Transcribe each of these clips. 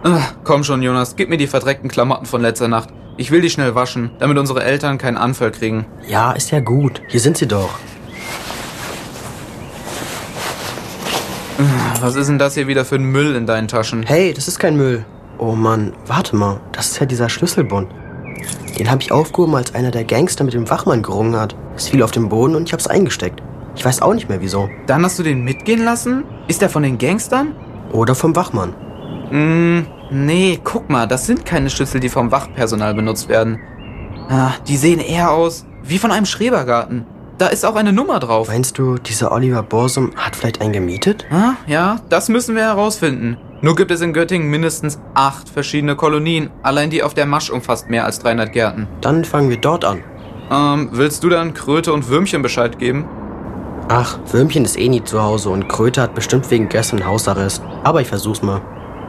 Komm schon, Jonas, gib mir die verdreckten Klamotten von letzter Nacht. Ich will die schnell waschen, damit unsere Eltern keinen Anfall kriegen. Ja, ist ja gut. Hier sind sie doch. Was ist denn das hier wieder für ein Müll in deinen Taschen? Hey, das ist kein Müll. Oh Mann, warte mal. Das ist ja dieser Schlüsselbund. Den habe ich aufgehoben, als einer der Gangster mit dem Wachmann gerungen hat. Es fiel auf den Boden und ich hab's eingesteckt. Ich weiß auch nicht mehr wieso. Dann hast du den mitgehen lassen? Ist der von den Gangstern? Oder vom Wachmann. Nee, guck mal, das sind keine Schlüssel, die vom Wachpersonal benutzt werden. Die sehen eher aus wie von einem Schrebergarten. Da ist auch eine Nummer drauf. Meinst du, dieser Oliver Borsum hat vielleicht einen gemietet? Ja, das müssen wir herausfinden. Nur gibt es in Göttingen mindestens 8 verschiedene Kolonien. Allein die auf der Masch umfasst mehr als 300 Gärten. Dann fangen wir dort an. Willst du dann Kröte und Würmchen Bescheid geben? Ach, Würmchen ist eh nie zu Hause und Kröte hat bestimmt wegen gestern Hausarrest. Aber ich versuch's mal.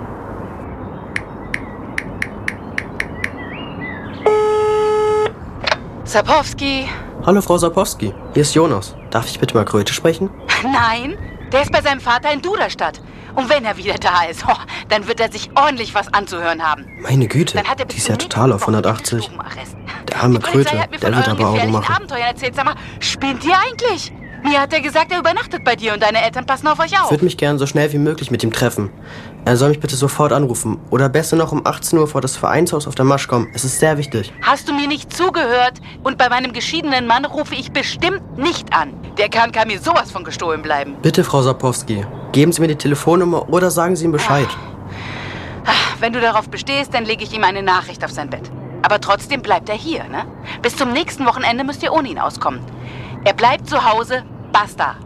Sapowski. Hallo, Frau Sapowski. Hier ist Jonas. Darf ich bitte mal Kröte sprechen? Nein, der ist bei seinem Vater in Duderstadt. Und wenn er wieder da ist, dann wird er sich ordentlich was anzuhören haben. Meine Güte, Dann hat er die ist ja total auf 180. Der arme Die Polizei Kröte, hat mir der von wird euren aber Augen gefährlichen machen. Abenteuern erzählt. Sag mal, spinnt ihr eigentlich? Mir hat er gesagt, er übernachtet bei dir und deine Eltern passen auf euch Ich auf. würde mich gern so schnell wie möglich mit ihm treffen. Er soll mich bitte sofort anrufen. Oder besser noch um 18 Uhr vor das Vereinshaus auf der Masch kommen. Es ist sehr wichtig. Hast du mir nicht zugehört? Und bei meinem geschiedenen Mann rufe ich bestimmt nicht an. Der kann mir sowas von gestohlen bleiben. Bitte, Frau Sapowski, geben Sie mir die Telefonnummer oder sagen Sie ihm Bescheid. Wenn du darauf bestehst, dann lege ich ihm eine Nachricht auf sein Bett. Aber trotzdem bleibt er hier, ne? Bis zum nächsten Wochenende müsst ihr ohne ihn auskommen. Er bleibt zu Hause, basta.